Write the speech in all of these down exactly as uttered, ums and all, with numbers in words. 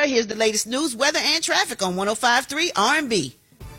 there. Here's the latest news, weather, and traffic on one oh five point three R and B.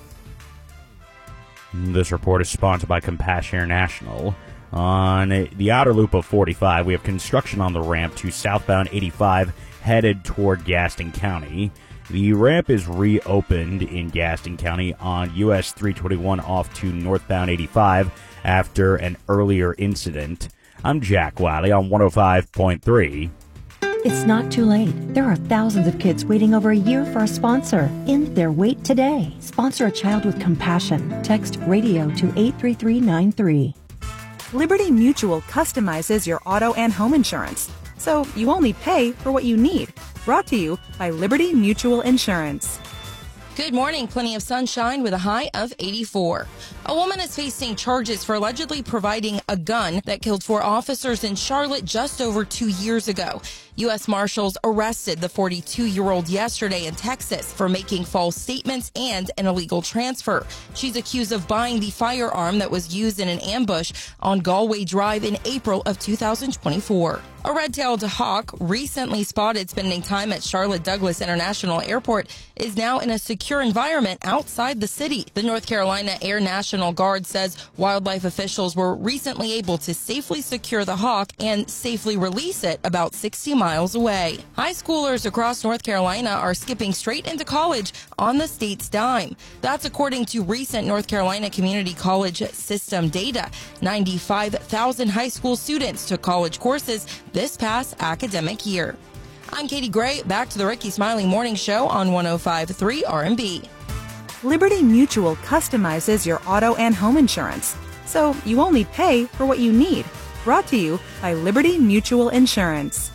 This report is sponsored by Compassion International. On the outer loop of forty-five, we have construction on the ramp to southbound eighty-five headed toward Gaston County. The ramp is reopened in Gaston County on U S three twenty-one off to northbound eighty-five after an earlier incident. I'm Jack Wiley on one oh five point three. It's not too late. There are thousands of kids waiting over a year for a sponsor. End their wait today. Sponsor a child with compassion. Text radio to eight three three nine three. Liberty Mutual customizes your auto and home insurance, so you only pay for what you need. Brought to you by Liberty Mutual Insurance. Good morning. Plenty of sunshine with a high of eighty-four. A woman is facing charges for allegedly providing a gun that killed four officers in Charlotte just over two years ago. U S Marshals arrested the forty-two-year-old yesterday in Texas for making false statements and an illegal transfer. She's accused of buying the firearm that was used in an ambush on Galway Drive in April of two thousand twenty-four. A red-tailed hawk, recently spotted spending time at Charlotte Douglas International Airport, is now in a secure environment outside the city. The North Carolina Air National Guard says wildlife officials were recently able to safely secure the hawk and safely release it about sixty miles away. High schoolers across North Carolina are skipping straight into college on the state's dime. That's according to recent North Carolina Community College System data. ninety-five thousand high school students took college courses this past academic year. I'm Katie Gray. Back to the Ricky Smiley Morning Show on one oh five point three R and B. Liberty Mutual customizes your auto and home insurance, so you only pay for what you need. Brought to you by Liberty Mutual Insurance.